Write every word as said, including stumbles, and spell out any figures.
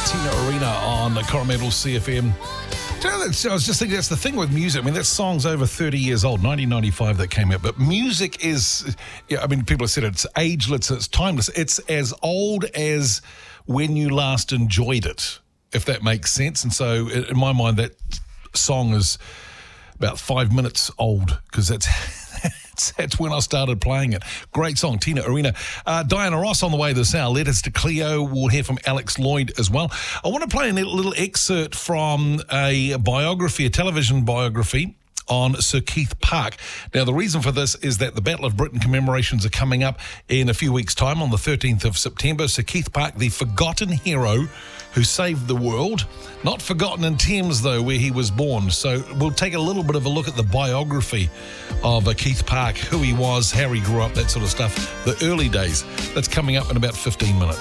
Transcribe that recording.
Tina Arena on Coromandel C F M. Do you know, that's, I was just thinking, that's the thing with music. I mean, that song's over thirty years old, nineteen ninety-five that came out. But music is, yeah, I mean, people have said it's ageless, it's timeless. It's as old as when you last enjoyed it, if that makes sense. And so, in my mind, that song is about five minutes old because that's... That's when I started playing it. Great song, Tina Arena. Uh, Diana Ross on the way this hour. Letters to Cleo. We'll hear from Alex Lloyd as well. I want to play a little excerpt from a biography, a television biography on Sir Keith Park. Now, the reason for this is that the Battle of Britain commemorations are coming up in a few weeks' time on the thirteenth of September. Sir Keith Park, the forgotten hero who saved the world. Not forgotten in Thames, though, where he was born. So we'll take a little bit of a look at the biography of uh, Keith Park, who he was, how he grew up, that sort of stuff, the early days. That's coming up in about fifteen minutes.